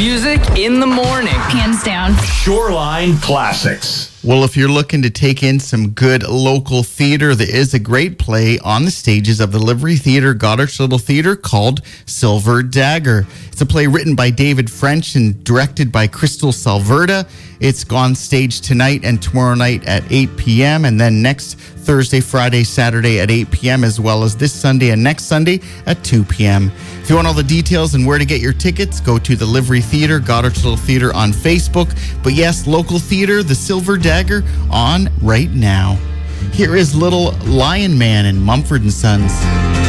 Music in the morning. Hands down. Shoreline Classics. Well, if you're looking to take in some good local theater, there is a great play on the stages of the Livery Theatre, Goddard's Little Theatre, called Silver Dagger. It's a play written by David French and directed by Crystal Salverda. It's on stage tonight and tomorrow night at 8 p.m. and then next Thursday, Friday, Saturday at 8 p.m. as well as this Sunday and next Sunday at 2 p.m. If you want all the details and where to get your tickets, go to the Livery Theatre, Goddard's Little Theatre on Facebook. But yes, local theater, the Silver Dagger, on right now. Here is Little Lion Man and Mumford & Sons.